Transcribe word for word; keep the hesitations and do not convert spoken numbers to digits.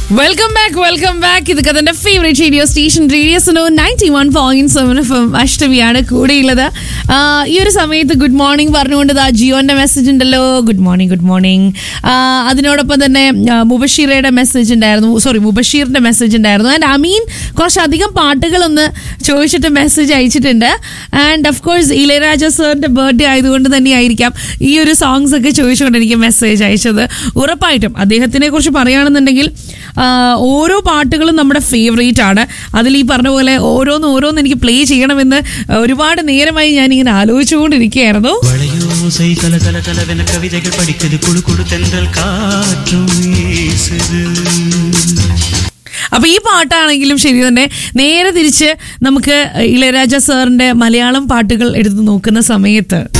Welcome back welcome back ഇത് കഥന്റെ favourite radio station radio Suno ninety one point seven F M അഷ്ടമിയാണ് കൂടെയുള്ളത്. ഈ ഒരു സമയത്ത് ഗുഡ് മോർണിംഗ് പറഞ്ഞുകൊണ്ട് ദാ ജിയോന്റെ മെസ്സേജ് ഉണ്ടല്ലോ. Good morning good morning. അതിനോടൊപ്പം തന്നെ മുബഷീറയുടെ മെസ്സേജ് ഉണ്ടായിരുന്നു, സോറി മുബഷീറിന്റെ മെസ്സേജ് ഉണ്ടായിരുന്നു. ആൻഡ് അമീൻ കുറച്ചധികം പാട്ടുകളൊന്ന് ചോദിച്ചിട്ട് മെസ്സേജ് അയച്ചിട്ടുണ്ട്. ആൻഡ് ഓഫ് കോഴ്സ് ഇളയരാജ സാറിന്റെ ബർത്ത്ഡേ ആയതുകൊണ്ട് തന്നെ ആയിരിക്കാം ഈ ഒരു സോങ്സ് ഒക്കെ ചോദിച്ചുകൊണ്ട് എനിക്ക് മെസ്സേജ് അയച്ചത്. ഉറപ്പായിട്ടും അദ്ദേഹത്തിനെ കുറിച്ച് പറയുകയാണെന്നുണ്ടെങ്കിൽ ഓരോ പാട്ടുകളും നമ്മുടെ ഫേവറേറ്റ് ആണ്. അതിൽ ഈ പറഞ്ഞ പോലെ ഓരോന്ന് ഓരോന്ന് എനിക്ക് പ്ലേ ചെയ്യണമെന്ന് ഒരുപാട് നേരമായി ഞാൻ ഇങ്ങനെ ആലോചിച്ചുകൊണ്ടിരിക്കുകയായിരുന്നു. അപ്പൊ ഈ പാട്ടാണെങ്കിലും ശരി തന്നെ നേരെ തിരിച്ച് നമുക്ക് ഇളയരാജ സാറിന്റെ മലയാളം പാട്ടുകൾ എടുത്ത് നോക്കുന്ന സമയത്ത്